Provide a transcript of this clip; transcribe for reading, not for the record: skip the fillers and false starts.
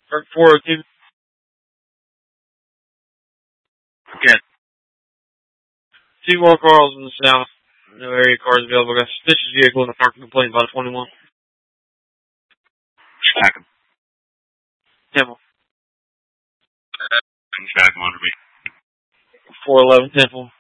Or 402. Okay. 2 more cars in the south. No area cars available. Got a suspicious vehicle in the parking complaint about 21. Track him. Temple. Track him under me. 411 Temple.